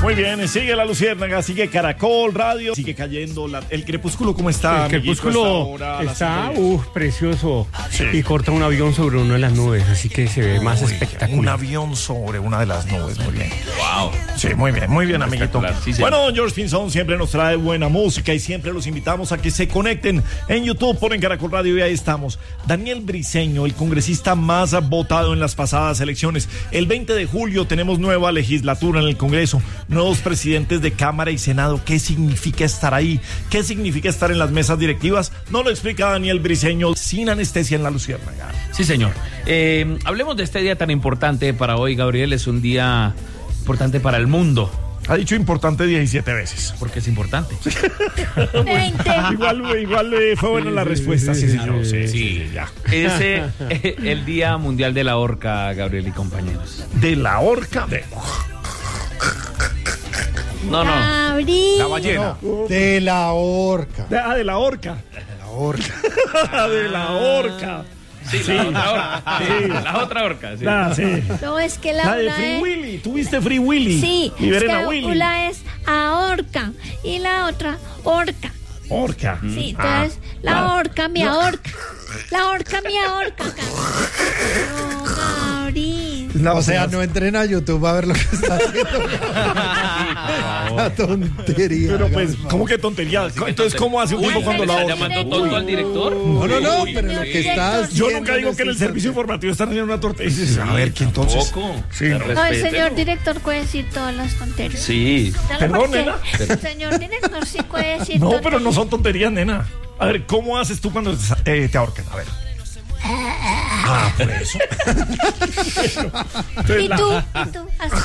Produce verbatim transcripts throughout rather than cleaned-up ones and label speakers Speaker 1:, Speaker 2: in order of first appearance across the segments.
Speaker 1: Muy bien, sigue la Luciérnaga, sigue Caracol Radio, sigue cayendo la, el crepúsculo. ¿Cómo está?
Speaker 2: El crepúsculo está, uff, precioso. Sí. Y corta un avión sobre una de las nubes, así que se ve más Uy, espectacular.
Speaker 1: Un avión sobre una de las nubes, muy bien. Wow. Sí, muy bien, muy bien, amiguito. Sí, bueno, don George Pinzón siempre nos trae buena música y siempre los invitamos a que se conecten en YouTube, ponen Caracol Radio y ahí estamos. Daniel Briceño, el congresista más votado en las pasadas elecciones. El veinte de julio tenemos nueva legislatura en el Congreso. Nuevos presidentes de Cámara y Senado. ¿Qué significa estar ahí? ¿Qué significa estar en las mesas directivas? No lo explica Daniel Briceño sin anestesia en la Luciérnaga.
Speaker 3: Sí, señor. Eh, hablemos de este día tan importante para hoy, Gabriel. Es un día importante para el mundo.
Speaker 1: Ha dicho importante diecisiete veces.
Speaker 3: Porque es importante.
Speaker 4: veinte.
Speaker 1: Igual, igual eh, fue buena la respuesta, sí, señor. Sí, sí, sí, ya.
Speaker 3: Es eh, el Día Mundial de la Orca, Gabriel y compañeros.
Speaker 1: ¿De la orca? De...
Speaker 3: No, no.
Speaker 4: Gabriel.
Speaker 5: La ballena.
Speaker 6: No, de la orca.
Speaker 1: De, ah, de la orca.
Speaker 6: De la orca.
Speaker 1: de la orca.
Speaker 3: Sí, sí, la otra orca. Sí, la otra orca, sí.
Speaker 1: La, sí.
Speaker 4: No, es que la,
Speaker 1: la de
Speaker 4: una
Speaker 1: Free
Speaker 4: es...
Speaker 1: Willy. ¿Tuviste Free Willy?
Speaker 4: Sí.
Speaker 1: Liberen
Speaker 4: es
Speaker 1: a
Speaker 4: que
Speaker 1: Willy.
Speaker 4: una es ahorca y la otra orca.
Speaker 1: Orca.
Speaker 4: Sí, entonces ah, la claro. orca me ahorca. La orca me ahorca. No, Gabriel.
Speaker 6: No, o sea, no entren a YouTube a ver lo que está haciendo. La tontería.
Speaker 1: Pero pues, ¿cómo que tontería? Sí, entonces, ¿cómo hace un tipo cuando la
Speaker 3: orca? ¿Está llamando tonto al director?
Speaker 6: No, no, no, pero lo que está
Speaker 1: Yo nunca digo que en el servicio informativo están haciendo una tortería. A ver, ¿qué entonces?
Speaker 4: Sí. No, el señor director puede decir todas las tonterías.
Speaker 3: Sí.
Speaker 1: Perdón, nena.
Speaker 4: El señor director sí puede decir
Speaker 1: No,
Speaker 4: tonterías.
Speaker 1: pero no son tonterías, nena. A ver, ¿cómo haces tú cuando te, te ahorcan? A ver. Ah, por eso.
Speaker 4: ¿Y tú? ¿Y tú? Así.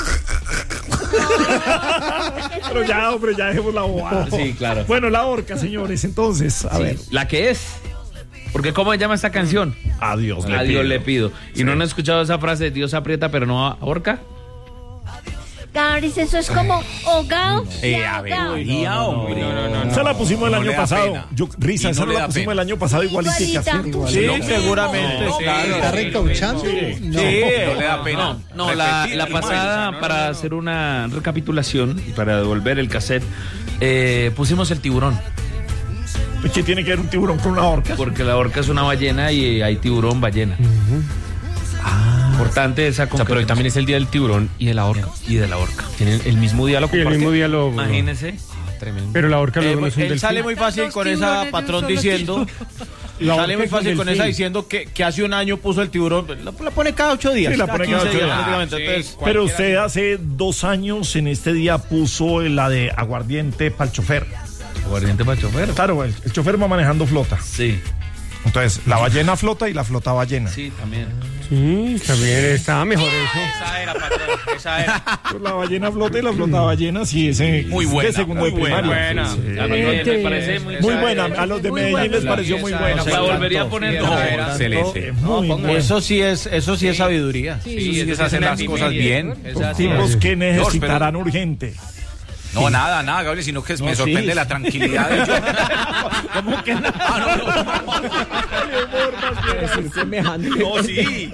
Speaker 1: Pero ya, hombre, ya dejemos la bobada.
Speaker 3: Sí, claro.
Speaker 1: Bueno, la orca, señores, entonces, a
Speaker 3: sí,
Speaker 1: ver.
Speaker 3: ¿La que es? Porque ¿cómo se llama esta canción?
Speaker 1: A Dios le
Speaker 3: A
Speaker 1: pido.
Speaker 3: Dios le pido. ¿Y
Speaker 1: sí.
Speaker 3: no han escuchado esa frase de Dios aprieta pero no ahorca?
Speaker 4: Gabriel, eso es como hogao.
Speaker 5: Eh, a ver, no, no, no, no, no.
Speaker 1: Esa la pusimos el
Speaker 5: no
Speaker 1: año pasado. Yo, risa, esa no la pusimos el año pasado igualitica.
Speaker 4: Igualita.
Speaker 5: Sí,
Speaker 6: no,
Speaker 5: seguramente.
Speaker 6: No,
Speaker 5: sí,
Speaker 6: claro, está recauchando.
Speaker 5: Sí,
Speaker 6: no.
Speaker 5: sí, no le da pena.
Speaker 3: No, no la, la pasada, no, para no, no. hacer una recapitulación y para devolver el cassette, eh, pusimos el tiburón.
Speaker 1: ¿Qué tiene que ver un tiburón con una orca?
Speaker 3: Porque la orca es una ballena y hay tiburón ballena.
Speaker 2: Uh-huh.
Speaker 3: Ah. Importante esa.
Speaker 7: O sea, pero hoy también es el día del tiburón y de la orca.
Speaker 3: Y de la orca.
Speaker 7: Tienen el mismo día, lo
Speaker 2: Y el mismo día lo...
Speaker 3: Imagínense.
Speaker 7: Ah, tremendo.
Speaker 2: Pero la orca
Speaker 5: eh,
Speaker 2: luego no es un
Speaker 5: él
Speaker 2: delfín.
Speaker 5: sale muy fácil con esa patrón diciendo... Sale muy fácil con esa diciendo que, que hace un año puso el tiburón. La, la pone cada ocho días.
Speaker 1: Sí, la pone cada ocho días.
Speaker 5: Ah,
Speaker 1: sí,
Speaker 5: entonces,
Speaker 1: pero usted hace dos años en este día puso la de aguardiente para el chofer.
Speaker 3: Aguardiente para el chofer.
Speaker 1: Claro, el, el chofer va manejando flota.
Speaker 3: Sí.
Speaker 1: Entonces, la ballena flota y la flota ballena.
Speaker 3: Sí, también.
Speaker 2: Sí, también estaba mejor eso.
Speaker 5: Esa era, patrón, esa era.
Speaker 1: Pues la ballena flota y la flota ballena, sí, ese
Speaker 5: muy buena,
Speaker 1: de segundo
Speaker 5: muy
Speaker 1: de primaria.
Speaker 5: buena.
Speaker 1: Sí, sí.
Speaker 3: A mí me parece muy,
Speaker 1: muy buena. A los de Medellín
Speaker 4: buena.
Speaker 1: les pareció muy buena.
Speaker 3: La volvería a poner.
Speaker 5: No,
Speaker 7: excelente.
Speaker 1: Muy buena.
Speaker 5: Eso sí es, eso sí es sabiduría.
Speaker 3: Sí,
Speaker 5: eso sí es hacer las cosas bien.
Speaker 1: Son tipos que necesitarán urgente.
Speaker 5: No, nada, nada, Gabriel, sino que
Speaker 1: no,
Speaker 5: me sorprende
Speaker 1: sí.
Speaker 5: la tranquilidad de yo.
Speaker 1: ¿Cómo que nada?
Speaker 5: Ah, no, no.
Speaker 2: Semejante.
Speaker 5: No, sí.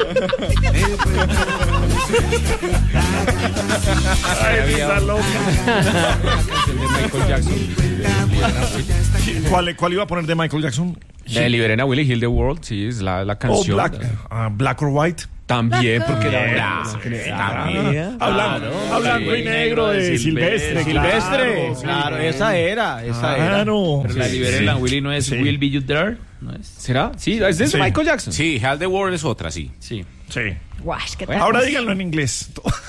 Speaker 1: Ay, está loca.
Speaker 7: de Michael Jackson.
Speaker 1: ¿Cuál, ¿Cuál iba a poner de Michael Jackson?
Speaker 7: Eh, liberen a Willy, Heal the World, sí, es la, la
Speaker 1: Oh,
Speaker 7: canción.
Speaker 1: Black, uh, Black or White.
Speaker 7: También, porque
Speaker 1: Bien,
Speaker 7: era
Speaker 1: también. Hablando, hablando y negro de Silvestre.
Speaker 5: Silvestre,
Speaker 1: Claro,
Speaker 5: claro,
Speaker 1: sí.
Speaker 5: esa era, esa era.
Speaker 1: Claro.
Speaker 3: Pero la
Speaker 1: Sí,
Speaker 3: liberen a
Speaker 1: sí.
Speaker 3: Willy no es
Speaker 1: Sí.
Speaker 3: Will Be You There. ¿No es?
Speaker 7: ¿Será? Sí, es de
Speaker 1: Sí.
Speaker 7: Michael Jackson.
Speaker 5: Sí, Heal the World es otra, sí.
Speaker 3: Sí.
Speaker 1: Sí.
Speaker 4: Guash, ¿qué
Speaker 1: Ahora díganlo en inglés.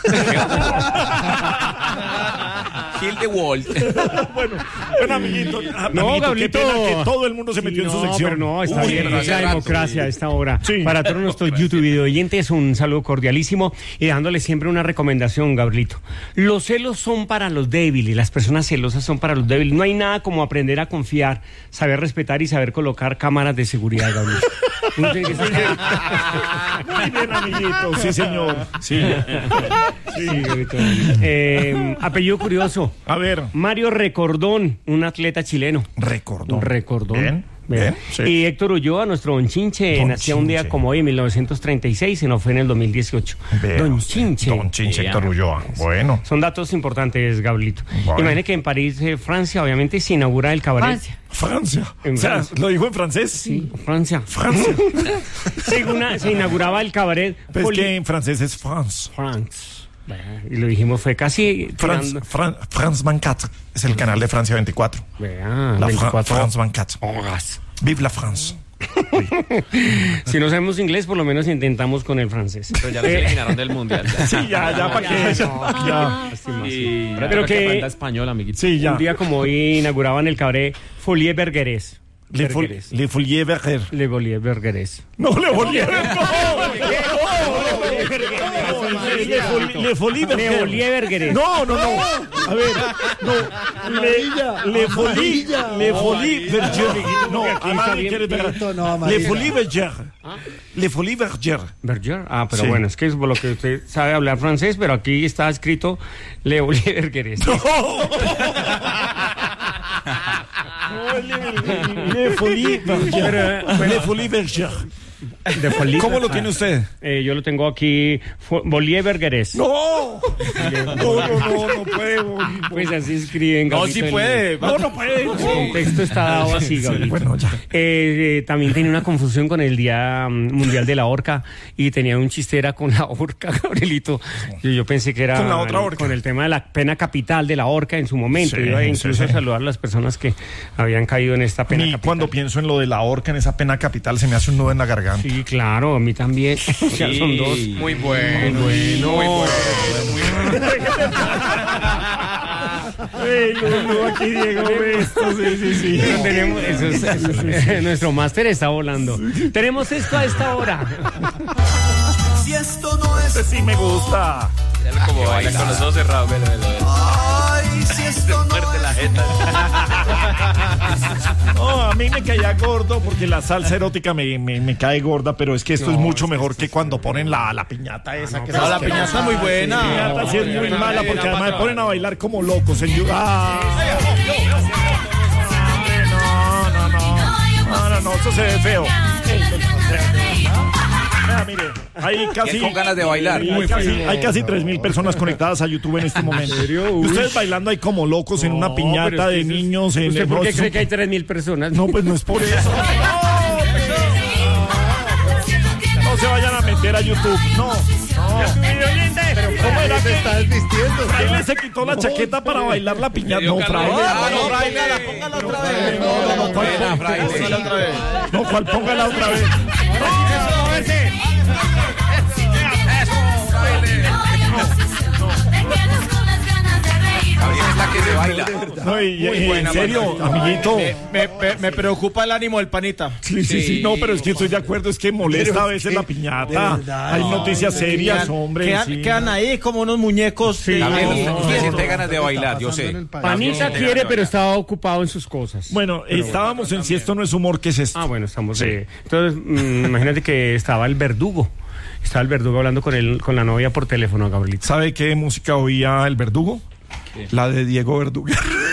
Speaker 5: Heal the World.
Speaker 1: bueno, bueno, amiguito.
Speaker 2: No,
Speaker 1: amiguito,
Speaker 2: Gablito.
Speaker 1: qué pena que todo el mundo se metió
Speaker 2: Sí,
Speaker 1: en su
Speaker 2: no,
Speaker 1: sección.
Speaker 2: pero no, está
Speaker 1: Uy,
Speaker 2: bien,
Speaker 5: pero
Speaker 2: es la
Speaker 5: hace rato,
Speaker 2: democracia a
Speaker 5: sí.
Speaker 2: esta hora.
Speaker 1: Sí.
Speaker 2: Para todos nuestros YouTube video oyentes, un saludo cordialísimo y dándole siempre una recomendación, Gabrielito. Los celos son para los débiles, las personas celosas son para los débiles. No hay nada como aprender a confiar, saber respetar y saber colocar cámaras de seguridad, Gabrielito.
Speaker 1: Muy bien, amiguito. Sí, señor. Sí.
Speaker 2: Sí, Gabrielito. Eh, apellido curioso.
Speaker 1: A ver.
Speaker 2: Mario Recordón, un atleta chileno.
Speaker 1: Recordón.
Speaker 2: Recordón.
Speaker 1: Bien.
Speaker 2: Bien, sí. Y Héctor Ulloa, nuestro Don Chinche, Don nacía Chinche. un día como hoy, en mil novecientos treinta y seis, y no fue en el dos mil dieciocho.
Speaker 1: Vea,
Speaker 2: Don Chinche.
Speaker 1: Don Chinche, Héctor Ulloa. Bueno.
Speaker 2: Son datos importantes, Gablito. Bueno. Imagine que en París, eh, Francia, obviamente, se inaugura el cabaret.
Speaker 4: Francia.
Speaker 1: Francia.
Speaker 2: En
Speaker 1: o sea,
Speaker 2: Francia.
Speaker 1: ¿lo dijo en francés?
Speaker 2: Sí, Francia.
Speaker 1: Francia.
Speaker 2: se, una, se inauguraba el cabaret.
Speaker 1: Pues Poli- que en francés es France.
Speaker 2: France. Y lo dijimos, fue casi...
Speaker 1: France, Fran, France veinticuatro es el canal de Francia veinticuatro.
Speaker 2: Vea,
Speaker 1: la
Speaker 2: veinticuatro.
Speaker 1: Fra- France veinticuatro.
Speaker 2: Horas.
Speaker 1: Vive la France.
Speaker 2: Si no sabemos inglés, por lo menos intentamos con el francés.
Speaker 7: Pero ya lo eliminaron del mundial.
Speaker 1: Sí, ya, ya, ¿para qué?
Speaker 2: No,
Speaker 1: ya.
Speaker 7: Y...
Speaker 2: Pero,
Speaker 7: Pero
Speaker 2: que,
Speaker 7: que aprenda español, amiguito.
Speaker 1: Sí, ya.
Speaker 2: Un día como hoy inauguraban el cabaret Folie Bergeres.
Speaker 1: Le, fol, le Folie Berger.
Speaker 2: Le Folie Bergeres.
Speaker 1: No, Le Folie Berger. Le Folie Berger.
Speaker 2: Le Folie Bergeres.
Speaker 1: No, no, no. A ver, no. Le, le Folie, Le Folie Berger. No,
Speaker 2: aquí
Speaker 1: ¿quieres ver? Le Folie Berger. Le Folie Berger.
Speaker 2: Berger. Ah, pero sí. Bueno, es que es por lo que usted sabe hablar francés, pero aquí está escrito Le Folie Bergeres.
Speaker 1: No. Le Folie Berger. Le Folie Berger.
Speaker 2: De Folie,
Speaker 1: ¿Cómo lo tiene usted?
Speaker 2: Eh, yo lo tengo aquí, Folie Bergeres.
Speaker 1: No, no, no, no, no puede.
Speaker 2: Pues así escriben.
Speaker 5: No, sí puede.
Speaker 1: No, no puede.
Speaker 2: El texto está dado así, Gabriel.
Speaker 1: Bueno, ya.
Speaker 2: Eh, eh, también tenía una confusión con el Día Mundial de la Orca y tenía un chistera con la orca, Gabrielito. Yo, yo pensé que era
Speaker 1: con la otra orca.
Speaker 2: Con el tema de la pena capital de la orca en su momento.
Speaker 1: Sí,
Speaker 2: Iba incluso
Speaker 1: sí, sí.
Speaker 2: a saludar a las personas que habían caído en esta pena
Speaker 1: Ni
Speaker 2: capital.
Speaker 1: cuando pienso en lo de la orca, en esa pena capital, se me hace un nudo en la garganta.
Speaker 2: Sí, claro, a mí también.
Speaker 7: Sí.
Speaker 2: Ya son dos.
Speaker 7: Muy bueno.
Speaker 2: Muy bueno.
Speaker 7: Muy bueno. Muy bueno.
Speaker 1: Ey, no, no, aquí Diego ve esto, sí, sí, sí.
Speaker 2: Pero tenemos, eso es, eso es, nuestro máster está volando. Tenemos esto a esta hora.
Speaker 8: Si esto no es...
Speaker 1: Este sí me gusta.
Speaker 7: Míralo como baila con los ojos cerrados. Velo, velo, velo.
Speaker 8: Ay, si esto no
Speaker 7: Muerte la jeta.
Speaker 1: No, a mí me caía gordo porque la salsa erótica me, me, me cae gorda, pero es que esto no, es mucho es que mejor que cuando ponen la, la piñata esa.
Speaker 5: No,
Speaker 1: que
Speaker 5: no, la piñata es muy buena.
Speaker 1: La piñata sí es muy mala porque además me ponen a bailar como locos en YouTube. Ah, no, no, no. No, no, no, eso se ve feo. Mira, mire, hay casi,
Speaker 7: con ganas de bailar.
Speaker 1: Hay casi, hay casi tres mil personas conectadas a YouTube en este momento. Y ustedes bailando ahí como locos en una piñata de niños. En
Speaker 2: ¿Usted
Speaker 1: el
Speaker 2: por qué
Speaker 1: rostro?
Speaker 2: cree que hay tres mil personas?
Speaker 1: No, pues no es por eso. No se vayan a meter a YouTube. No, no. Pero ¿cómo era que
Speaker 6: está desvistiendo?
Speaker 1: Fraile se quitó la chaqueta para bailar la piñata? No, Fraile.
Speaker 5: No, Fraile, póngala otra vez.
Speaker 1: No, no, no, ¿cuál
Speaker 5: Póngala otra vez.
Speaker 1: No, ¿cuál póngala otra vez?
Speaker 7: Gabriel es la que se baila.
Speaker 1: No, y, y, en serio, amiguito.
Speaker 5: Me, me, me preocupa el ánimo del panita.
Speaker 1: Sí, sí, sí, no, pero es que estoy de acuerdo, es que molesta a veces la piñata. Hay noticias serias, hombre.
Speaker 5: Quedan,
Speaker 1: sí.
Speaker 5: quedan ahí como unos muñecos. Sí,
Speaker 7: Gabriel,
Speaker 5: no,
Speaker 7: usted
Speaker 5: no,
Speaker 7: siente
Speaker 5: no,
Speaker 7: ganas de bailar, yo sé.
Speaker 2: Panita quiere, pero estaba ocupado en sus cosas.
Speaker 1: Bueno, estábamos en Si esto no es humor, ¿qué es esto?
Speaker 2: Ah, bueno, estamos.
Speaker 1: Sí.
Speaker 2: Eh, entonces, mm, imagínate que estaba el verdugo. Estaba el verdugo hablando con él, con la novia por teléfono, Gabrielito.
Speaker 1: ¿Sabe qué música oía el verdugo? ¿Qué? La de Diego Verdugo.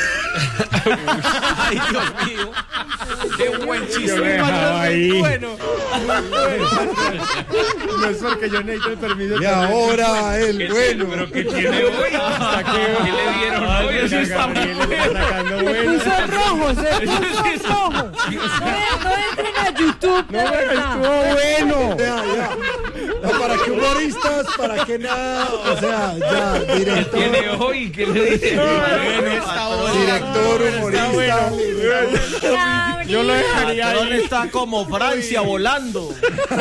Speaker 7: Ay, Dios mío. Qué buen chiste.
Speaker 2: Ahí.
Speaker 5: Bueno.
Speaker 6: No es porque yo necesito el permiso. Y ahora el bueno.
Speaker 7: Pero ¿qué tiene hoy? ¿Qué le dieron hoy? Eso está muy bueno.
Speaker 4: Puso rojo, se puso rojo. No entren a YouTube, de verdad.
Speaker 2: Estuvo bueno.
Speaker 6: Ya, ya. No, ¿para qué humoristas? ¿Para qué nada? O sea, ya,
Speaker 7: ¿Qué
Speaker 6: director.
Speaker 7: tiene hoy? ¿Qué le dieron?
Speaker 6: Director, humorista.
Speaker 2: Yo lo dejaría ahí.
Speaker 5: ¿Dónde está como Francia volando?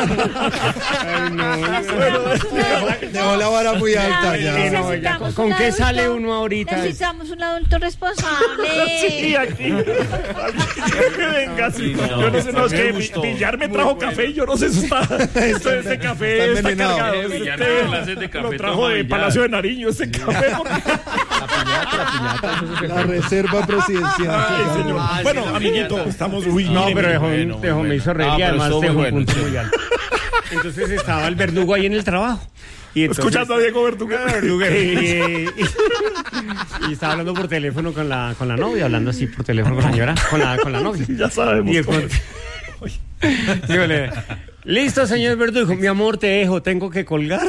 Speaker 6: Dejó la vara muy alta
Speaker 2: Sí,
Speaker 6: ya.
Speaker 2: no, ya, ¿con, ¿con qué sale uno ahorita?
Speaker 4: Necesitamos un adulto responsable.
Speaker 1: Sí, aquí. Venga, sí. Yo no sé, no, es que Villar me trajo café y yo no sé, eso está. Esto, este café
Speaker 6: está
Speaker 1: está
Speaker 6: envenenado.
Speaker 1: cargado.
Speaker 7: Eh, Villar
Speaker 1: Este,
Speaker 7: da clases de café,
Speaker 1: lo trajo
Speaker 7: toma
Speaker 1: de
Speaker 7: Villar.
Speaker 1: Palacio de Nariño, ese café.
Speaker 6: La reserva presidencial.
Speaker 1: Ay, señor. Bueno, amiguito, estamos. Uy,
Speaker 2: No,
Speaker 1: miren,
Speaker 2: pero dejó,
Speaker 7: bueno,
Speaker 2: dejó,
Speaker 7: bueno.
Speaker 2: me hizo reír
Speaker 5: Ah,
Speaker 2: y
Speaker 5: pero
Speaker 2: además
Speaker 5: estuvo
Speaker 2: dejó
Speaker 5: muy
Speaker 2: un
Speaker 5: bueno.
Speaker 2: punto muy alto. Entonces estaba el verdugo ahí en el trabajo. Y entonces,
Speaker 1: escuchando a Diego Verduguer.
Speaker 2: Verduguer. Y, y, y estaba hablando por teléfono con la, con la novia, hablando así por teléfono con la señora, con la, con la novia.
Speaker 1: Ya sabemos.
Speaker 2: Y después, dígale, listo, señor Verdugo, mi amor, te dejo, tengo que colgar.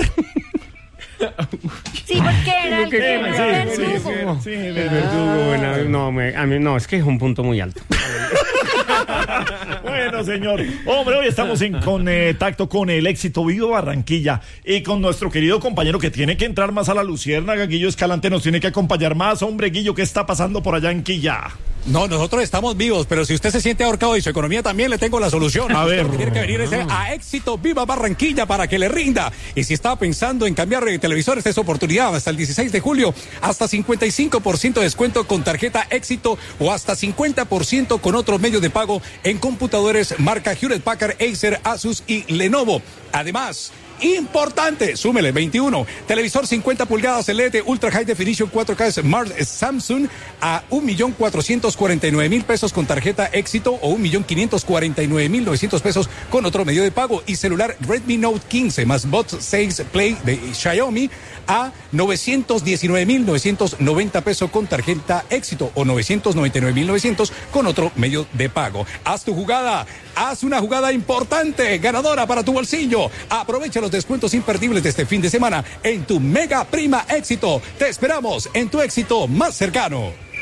Speaker 4: Sí, porque era el
Speaker 2: que-
Speaker 4: que era el
Speaker 2: sí,
Speaker 4: verdugo.
Speaker 2: Sí, el Verdugo, bueno, no, me- a mí no, es que es un punto muy alto.
Speaker 1: Bueno, señor. Hombre, hoy estamos en contacto con el éxito Viva Barranquilla y con nuestro querido compañero que tiene que entrar más a la luciérnaga, Guillo Escalante, nos tiene que acompañar más. Hombre, Guillo, ¿qué está pasando por allá en Quilla?
Speaker 9: No, nosotros estamos vivos, pero si usted se siente ahorcado y su economía también, le tengo la solución.
Speaker 1: A ver.
Speaker 9: Lo que tiene que venir es a Éxito Viva Barranquilla para que le rinda. Y si está pensando en cambiar de televisor, esta es su oportunidad. Hasta el dieciséis de julio, hasta cincuenta y cinco por ciento de descuento con tarjeta Éxito o hasta cincuenta por ciento con otros medios de pago en computadores marca Hewlett Packard, Acer, Asus y Lenovo. Además, importante, súmele veintiuno, televisor cincuenta pulgadas L E D Ultra High Definition cuatro K Smart Samsung a un millón cuatrocientos cuarenta y nueve mil pesos con tarjeta Éxito o un millón quinientos cuarenta y nueve mil novecientos pesos con otro medio de pago, y celular Redmi Note quince más Buds seis Play de Xiaomi a novecientos diecinueve mil novecientos noventa pesos con tarjeta Éxito o novecientos noventa y nueve mil novecientos con otro medio de pago. Haz tu jugada, haz una jugada importante, ganadora para tu bolsillo. Aprovecha los descuentos imperdibles de este fin de semana en tu Mega Prima Éxito. Te esperamos en tu Éxito más cercano.